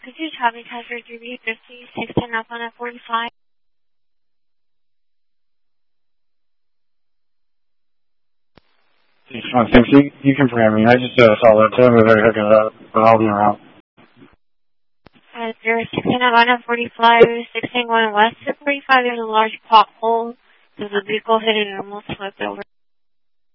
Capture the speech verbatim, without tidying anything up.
Could you Charlie Tiger three B fifty, six ten up on F forty-five? I think you, you can program me. I just uh, saw that too. They're hooking it up, but I'll be around. Uh, zero six ten up on F forty-five, sixteen going west to forty-five. There's a large pothole. There's a vehicle hit it and almost flipped over.